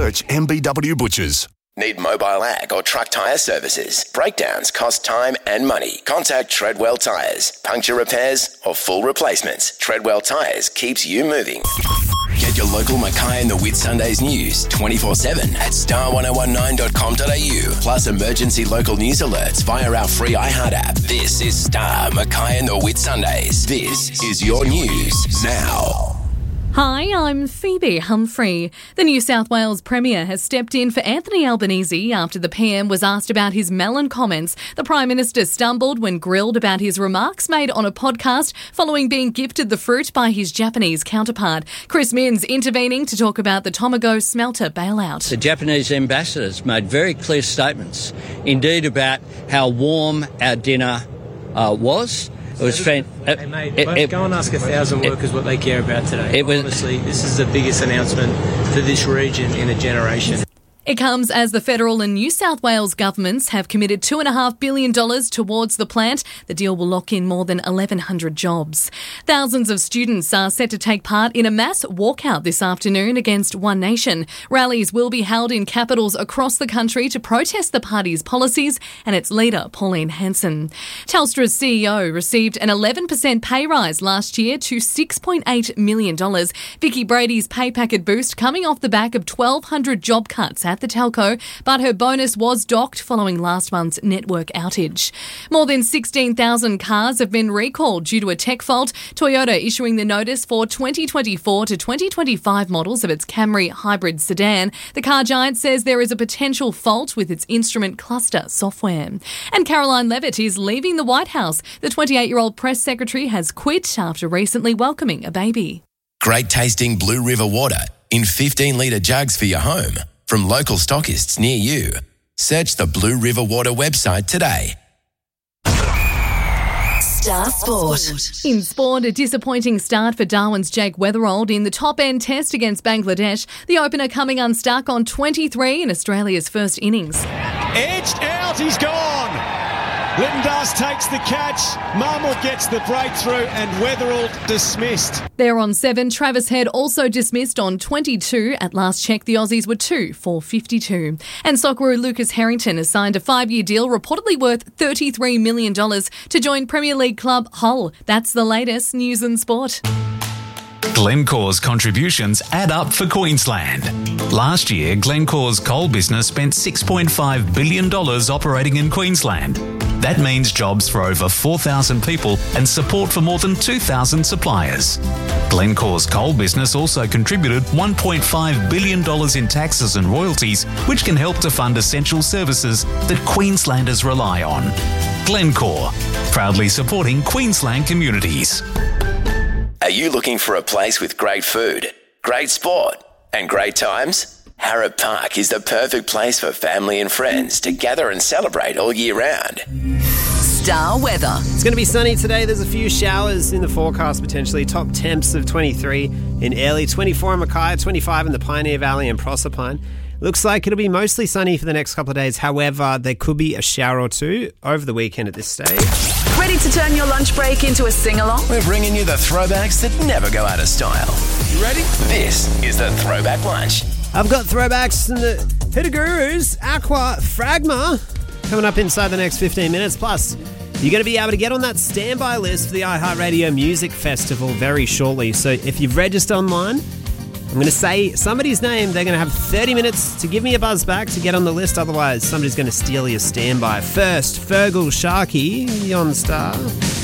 Search MBW Butchers. Need mobile ag or truck tyre services? Breakdowns cost time and money. Contact Treadwell Tyres. Puncture repairs or full replacements. Treadwell Tyres keeps you moving. Get your local Mackay and the Whitsundays news 24/7 at star1019.com.au. Plus emergency local news alerts via our free iHeart app. This is Star Mackay and the Whitsundays. This is your news now. Hi, I'm Phoebe Humphrey. The New South Wales Premier has stepped in for Anthony Albanese after the PM was asked about his melon comments. The Prime Minister stumbled when grilled about his remarks made on a podcast following being gifted the fruit by his Japanese counterpart. Chris Minns intervening to talk about the Tomago smelter bailout. The Japanese ambassadors made very clear statements, indeed, about how warm our dinner was. It was fantastic. Hey mate, go and ask 1,000 workers what they care about today. Honestly, this is the biggest announcement for this region in a generation. It comes as the federal and New South Wales governments have committed $2.5 billion towards the plant. The deal will lock in more than 1,100 jobs. Thousands of students are set to take part in a mass walkout this afternoon against One Nation. Rallies will be held in capitals across the country to protest the party's policies and its leader, Pauline Hanson. Telstra's CEO received an 11% pay rise last year to $6.8 million. Vicky Brady's pay packet boost coming off the back of 1,200 job cuts at the telco, but her bonus was docked following last month's network outage. More than 16,000 cars have been recalled due to a tech fault. Toyota issuing the notice for 2024 to 2025 models of its Camry hybrid sedan. The car giant says there is a potential fault with its instrument cluster software. And Caroline Levitt is leaving the White House. The 28-year-old press secretary has quit after recently welcoming a baby. Great tasting Blue River water in 15-litre jugs for your home from local stockists near you. Search the Blue River Water website today. Star Sport. In sport, a disappointing start for Darwin's Jake Weatherald in the top-end test against Bangladesh. The opener coming unstuck on 23 in Australia's first innings. Edged out, he's gone. Littendas takes the catch, Marmot gets the breakthrough and Weatherald dismissed. There on 7, Travis Head also dismissed on 22. At last check, the Aussies were 2 for 52. And Socceroo Lucas Harrington has signed a 5-year deal reportedly worth $33 million to join Premier League club Hull. That's the latest news and sport. Glencore's contributions add up for Queensland. Last year, Glencore's coal business spent $6.5 billion operating in Queensland. That means jobs for over 4,000 people and support for more than 2,000 suppliers. Glencore's coal business also contributed $1.5 billion in taxes and royalties, which can help to fund essential services that Queenslanders rely on. Glencore, proudly supporting Queensland communities. Are you looking for a place with great food, great sport and great times? Harrop Park is the perfect place for family and friends to gather and celebrate all year round. Star weather. It's going to be sunny today. There's a few showers in the forecast potentially. Top temps of 23 in Airlie, 24 in Mackay, 25 in the Pioneer Valley and Proserpine. Looks like it'll be mostly sunny for the next couple of days. However, there could be a shower or two over the weekend at this stage. Ready to turn your lunch break into a sing-along? We're bringing you the throwbacks that never go out of style. You ready? This is the Throwback Lunch. I've got throwbacks in the Hitter Gurus Aqua Fragma coming up inside the next 15 minutes. Plus, you're going to be able to get on that standby list for the iHeartRadio Music Festival very shortly. So if you've registered online, I'm going to say somebody's name. They're going to have 30 minutes to give me a buzz back to get on the list. Otherwise, somebody's going to steal your standby. First, Fergal Sharkey, Yon Star.